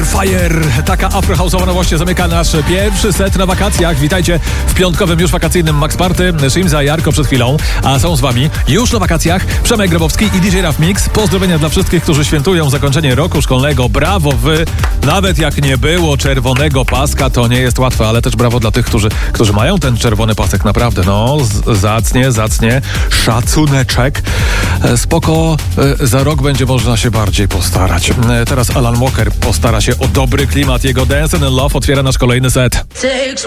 Fire. Taka afrohouse'owa nowość zamyka nasz pierwszy set na wakacjach. Witajcie w piątkowym już wakacyjnym Max Party. Szymza i Jarko przed chwilą, a są z wami już na wakacjach Przemek Grabowski i DJ Raf Mix. Pozdrowienia dla wszystkich, którzy świętują zakończenie roku szkolnego. Brawo wy! Nawet jak nie było czerwonego paska, to nie jest łatwe, ale też brawo dla tych, którzy mają ten czerwony pasek. Naprawdę, zacnie. Szacuneczek. Spoko, za rok będzie można się bardziej postarać. Teraz Alan Walker postara się o dobry klimat. Jego Dance and Love otwiera nasz kolejny set.